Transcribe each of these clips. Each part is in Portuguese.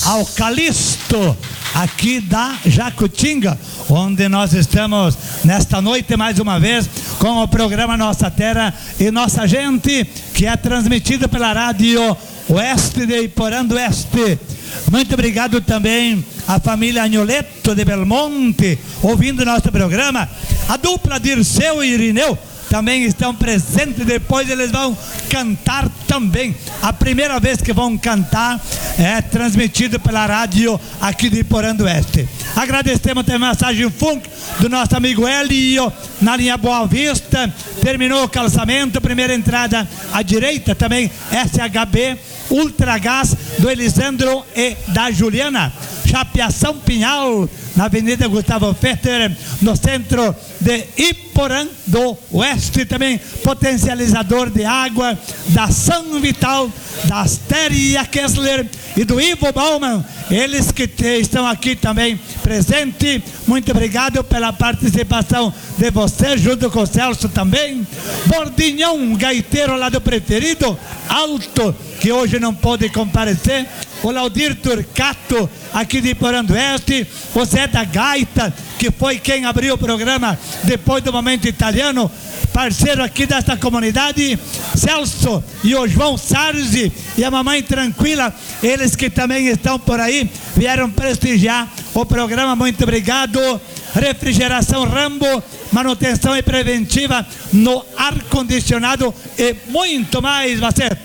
ao Calixto, aqui da Jacutinga, onde nós estamos nesta noite mais uma vez com o programa Nossa Terra e Nossa Gente, que é transmitido pela Rádio Oeste de Iporã do Oeste. Muito obrigado também à família Agnoletto de Belmonte, ouvindo nosso programa. A dupla Dirceu e Irineu também estão presentes. Depois eles vão cantar também. A primeira vez que vão cantar é transmitido pela rádio aqui de Iporã do Oeste. Agradecemos também a mensagem funk do nosso amigo Hélio na linha Boa Vista. Terminou o calçamento, primeira entrada à direita, também SHB Ultra Gás do Elisandro e da Juliana. Chapeação Pinhal, na Avenida Gustavo Fetter, no centro de Iporã do Oeste. Também potencializador de água da São Vital, da Astéria Kessler e do Ivo Bauman, eles que estão aqui também presentes. Muito obrigado pela participação de você, junto com o Celso também. Bordinhão, gaiteiro lá do Preferido Alto, que hoje não pôde comparecer. O Laudir Turcato, aqui de Iporã do Oeste. O Zé da Gaita, que foi quem abriu o programa depois do Momento Italiano, parceiro aqui desta comunidade. Celso e o João Sarzi e a Mamãe Tranquila, eles que também estão por aí, vieram prestigiar o programa. Muito obrigado. Refrigeração Rambo, manutenção e preventiva no ar-condicionado e muito mais, Vaceto.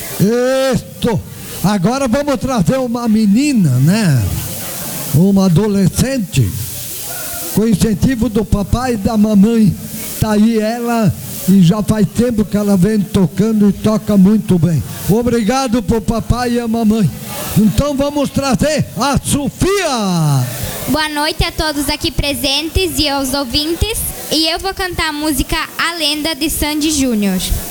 Isto. Agora vamos trazer uma menina, né? Uma adolescente, com incentivo do papai e da mamãe. Tá aí ela, e já faz tempo que ela vem tocando e toca muito bem. Obrigado pro papai e a mamãe. Então vamos trazer a Sofia. Boa noite a todos aqui presentes e aos ouvintes. E eu vou cantar a música A Lenda de Sandy Júnior.